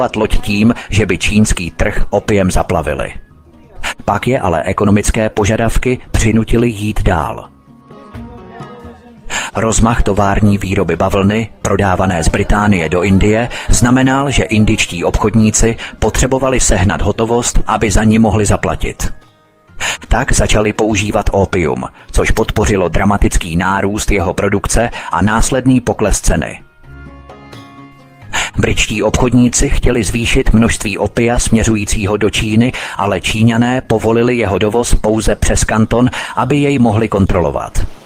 loď tím, že by čínský trh opiem zaplavili. Pak je ale ekonomické požadavky přinutily jít dál. Rozmach tovární výroby bavlny, prodávané z Británie do Indie, znamenal, že indičtí obchodníci potřebovali sehnat hotovost, aby za ní mohli zaplatit. Tak začali používat opium, což podpořilo dramatický nárůst jeho produkce a následný pokles ceny. Britští obchodníci chtěli zvýšit množství opia směřujícího do Číny, ale Číňané povolili jeho dovoz pouze přes Kanton, aby jej mohli kontrolovat.